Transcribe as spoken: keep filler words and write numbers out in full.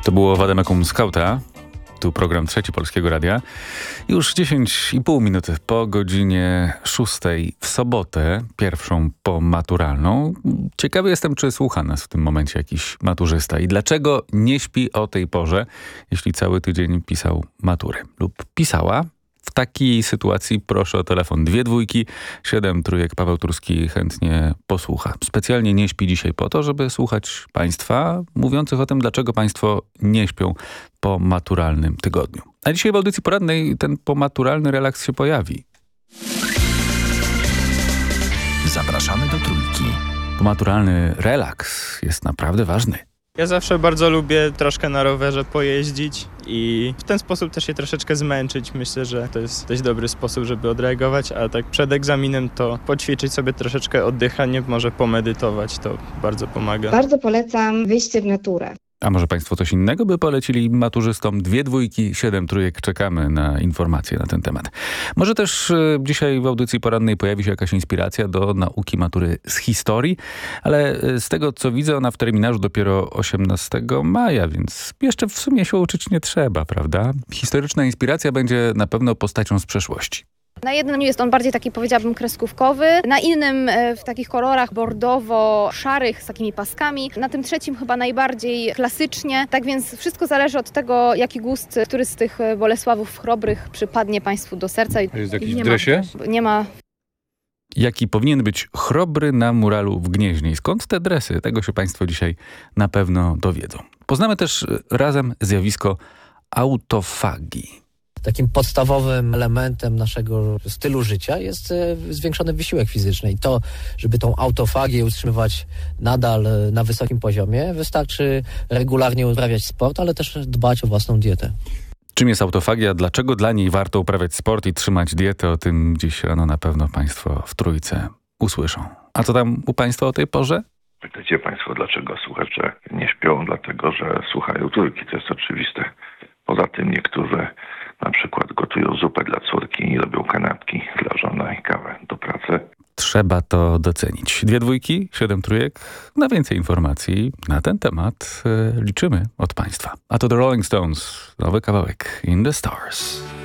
To było Wademekum Skauta. Tu program Trzeci Polskiego Radia. Już dziesięć i pół minuty po godzinie szóstej w sobotę, pierwszą pomaturalną. Ciekawy jestem, czy słucha nas w tym momencie jakiś maturzysta i dlaczego nie śpi o tej porze, jeśli cały tydzień pisał matury lub pisała. W takiej sytuacji proszę o telefon. Dwie dwójki, siedem trójek. Paweł Turski chętnie posłucha. Specjalnie nie śpi dzisiaj po to, żeby słuchać państwa mówiących o tym, dlaczego państwo nie śpią po maturalnym tygodniu. A dzisiaj w audycji poradnej ten pomaturalny relaks się pojawi. Zapraszamy do Trójki. Pomaturalny relaks jest naprawdę ważny. Ja zawsze bardzo lubię troszkę na rowerze pojeździć i w ten sposób też się troszeczkę zmęczyć. Myślę, że to jest dość dobry sposób, żeby odreagować, a tak przed egzaminem to poćwiczyć sobie troszeczkę oddychanie, może pomedytować, to bardzo pomaga. Bardzo polecam wyjście w naturę. A może państwo coś innego by polecili maturzystom? Dwie dwójki, siedem trójek. Czekamy na informacje na ten temat. Może też y, dzisiaj w audycji porannej pojawi się jakaś inspiracja do nauki matury z historii, ale y, z tego co widzę, ona w terminarzu dopiero osiemnastego maja, więc jeszcze w sumie się uczyć nie trzeba, prawda? Historyczna inspiracja będzie na pewno postacią z przeszłości. Na jednym jest on bardziej taki, powiedziałabym, kreskówkowy, na innym w takich kolorach bordowo-szarych z takimi paskami, na tym trzecim chyba najbardziej klasycznie. Tak więc wszystko zależy od tego, jaki gust, który z tych Bolesławów Chrobrych przypadnie państwu do serca. Jest jakiś nie w dresie? Ma, nie ma. Jaki powinien być Chrobry na muralu w Gnieźnie? I skąd te dresy? Tego się państwo dzisiaj na pewno dowiedzą. Poznamy też razem zjawisko autofagii. Takim podstawowym elementem naszego stylu życia jest zwiększony wysiłek fizyczny i to, żeby tą autofagię utrzymywać nadal na wysokim poziomie, wystarczy regularnie uprawiać sport, ale też dbać o własną dietę. Czym jest autofagia? Dlaczego dla niej warto uprawiać sport i trzymać dietę? O tym dziś rano na pewno państwo w Trójce usłyszą. A co tam u państwa o tej porze? Pytacie państwo, dlaczego słuchacze nie śpią? Dlatego, że słuchają Trójki. To jest oczywiste. Poza tym niektórzy na przykład gotują zupę dla córki i robią kanapki dla żony i kawę do pracy. Trzeba to docenić. Dwie dwójki, siedem trójek. Na więcej informacji na ten temat e, liczymy od państwa. A to The Rolling Stones. Nowy kawałek In the Stars.